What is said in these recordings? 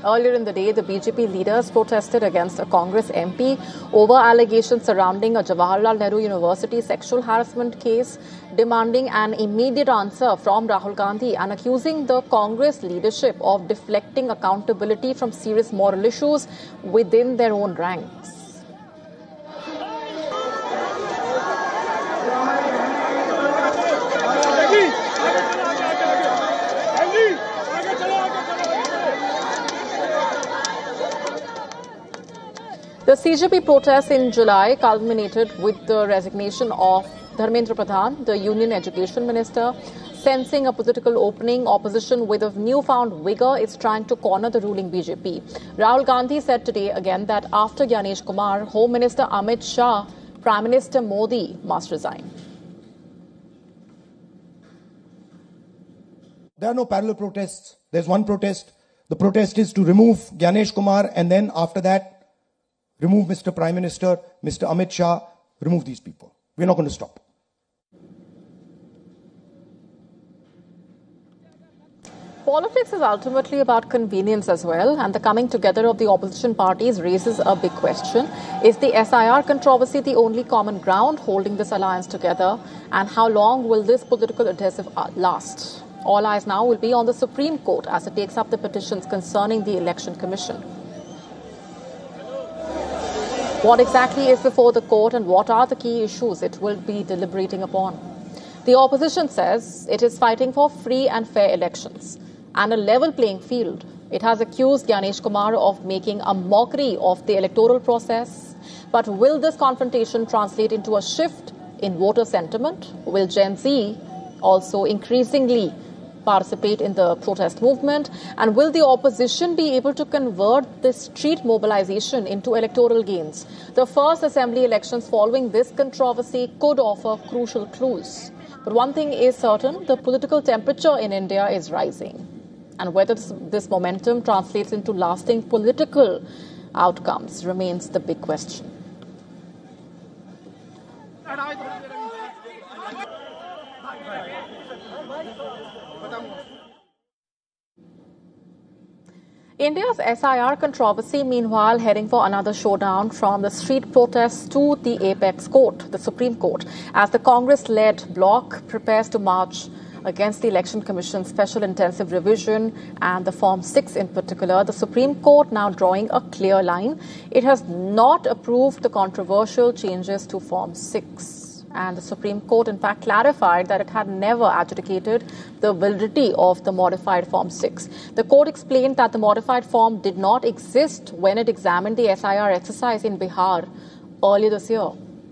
Earlier in the day, the BJP leaders protested against a Congress MP over allegations surrounding a Jawaharlal Nehru University sexual harassment case, demanding an immediate answer from Rahul Gandhi and accusing the Congress leadership of deflecting accountability from serious moral issues within their own ranks. The CJP protests in July culminated with the resignation of Dharmendra Pradhan, the Union Education Minister. Sensing a political opening, opposition with a newfound vigour is trying to corner the ruling BJP. Rahul Gandhi said today again that after Gyanesh Kumar, Home Minister Amit Shah, Prime Minister Modi must resign. There are no parallel protests. There's one protest. The protest is to remove Gyanesh Kumar and then after that, remove Mr. Prime Minister, Mr. Amit Shah, remove these people. We're not going to stop. Politics is ultimately about convenience as well, and the coming together of the opposition parties raises a big question. Is the SIR controversy the only common ground holding this alliance together, and how long will this political adhesive last? All eyes now will be on the Supreme Court as it takes up the petitions concerning the Election Commission. What exactly is before the court and what are the key issues it will be deliberating upon? The opposition says it is fighting for free and fair elections and a level playing field. It has accused Gyanesh Kumar of making a mockery of the electoral process. But will this confrontation translate into a shift in voter sentiment? Will Gen Z also increasingly participate in the protest movement? And will the opposition be able to convert this street mobilization into electoral gains? The first assembly elections following this controversy could offer crucial clues. But one thing is certain, the political temperature in India is rising. And whether this momentum translates into lasting political outcomes remains the big question. India's SIR controversy, meanwhile, heading for another showdown from the street protests to the apex court, the Supreme Court, as the Congress-led bloc prepares to march against the Election Commission's special intensive revision and the Form 6 in particular. The Supreme Court now drawing a clear line. It has not approved the controversial changes to Form 6. And the Supreme Court, in fact, clarified that it had never adjudicated the validity of the modified Form 6. The court explained that the modified form did not exist when it examined the SIR exercise in Bihar earlier this year.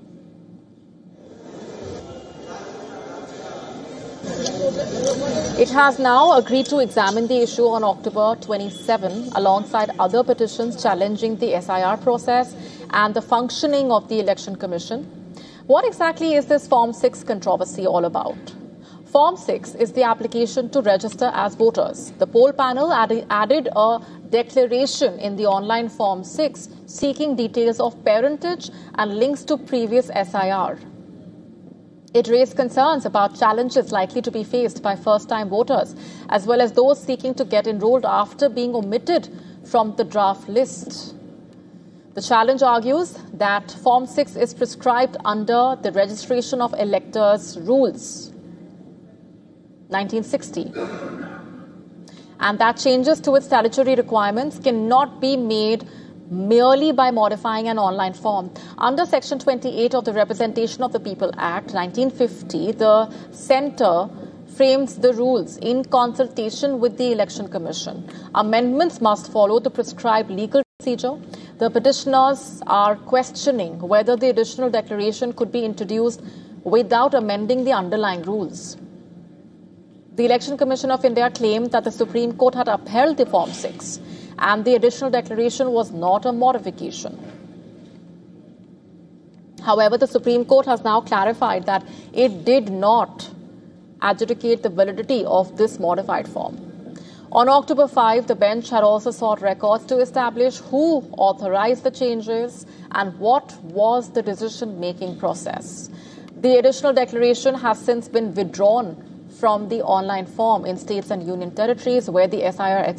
It has now agreed to examine the issue on October 27 alongside other petitions challenging the SIR process and the functioning of the Election Commission. What exactly is this Form 6 controversy all about? Form 6 is the application to register as voters. The poll panel added a declaration in the online Form 6 seeking details of parentage and links to previous SIR. It raised concerns about challenges likely to be faced by first-time voters, as well as those seeking to get enrolled after being omitted from the draft list. The challenge argues that Form 6 is prescribed under the Registration of Electors Rules, 1960, and that changes to its statutory requirements cannot be made merely by modifying an online form. Under Section 28 of the Representation of the People Act, 1950, the Centre frames the rules in consultation with the Election Commission. Amendments must follow the prescribed legal procedure. The petitioners are questioning whether the additional declaration could be introduced without amending the underlying rules. The Election Commission of India claimed that the Supreme Court had upheld the Form 6 and the additional declaration was not a modification. However, the Supreme Court has now clarified that it did not adjudicate the validity of this modified form. On October 5, the bench had also sought records to establish who authorized the changes and what was the decision-making process. The additional declaration has since been withdrawn from the online form in states and union territories where the SIR